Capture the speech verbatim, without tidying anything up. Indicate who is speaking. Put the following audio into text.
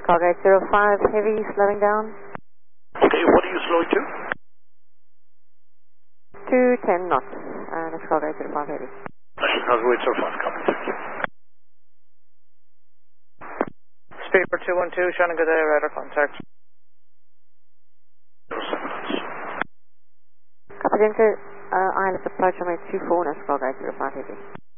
Speaker 1: Cargo zero five Heavy slowing down.
Speaker 2: Okay, what are you slowing to?
Speaker 1: two ten knots. Uh, let's Cargo zero five Heavy.
Speaker 2: National Cargo eight zero five, copy, thank you.
Speaker 3: Speed for two one two, Shannon Good Day, radar contact.
Speaker 2: zero seven knots.
Speaker 1: Copy, Denko. Uh, I L S approach on my two four, let's Cargo zero five Heavy.